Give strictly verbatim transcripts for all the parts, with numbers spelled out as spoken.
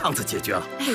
趟子解决了。 哎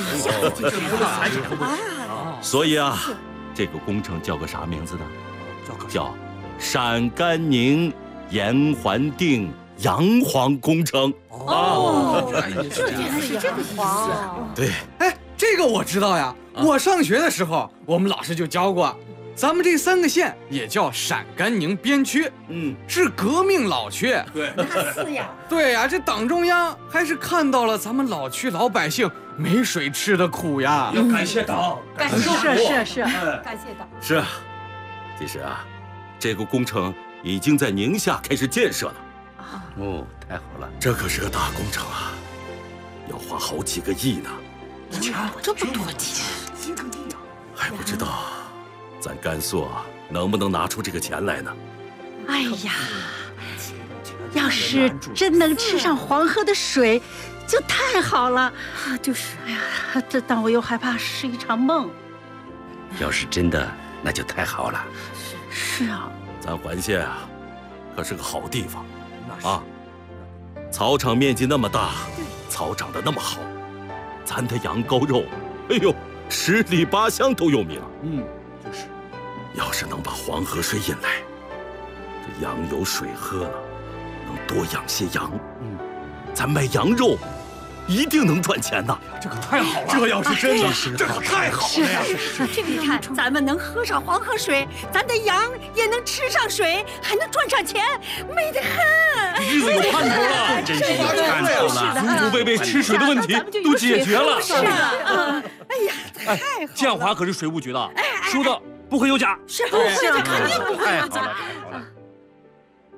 呀， 所以啊，这个工程叫个啥名字呢？叫陕甘宁延环定洋黄工程。 哦，这原来是这个意思。 对， 哎，这个我知道呀。我上学的时候，我们老师就教过。咱们这三个县也叫陕甘宁边区， 嗯， 是革命老区。 对， 那是呀。 对呀，这党中央还是看到了咱们老区老百姓没水吃的苦呀。 要感谢党， 感谢是是是，感谢党。 是啊，其实啊，这个工程已经在宁夏开始建设了。 哦，太好了， 这可是个大工程啊，要花好几个亿呢。 这么多钱， 还不知道咱甘肃能不能拿出这个钱来呢？ 哎呀，要是真能吃上黄河的水，就太好了啊！就是，哎呀，这但我又害怕是一场梦。 要是真的，那就太好了。 是啊， 咱环县啊，可是个好地方啊，草场面积那么大，草长得那么好，咱的羊羔肉，哎呦，十里八乡都有名。 嗯，就是。 要是能把黄河水引来，这羊有水喝了，能多养些羊。嗯，咱卖羊肉，一定能赚钱呐！ 这可太好了！这要是真的，这可太好了呀！ 这个你看，咱们能喝上黄河水，咱的羊也能吃上水，还能赚上钱，美得很。 日子有盼头了， 真是有盼头了。 祖祖辈辈吃水的问题都解决了。 是啊，哎呀，太好了！ 建华可是水务局的，说的不会有假。 是，是，肯定不会有假。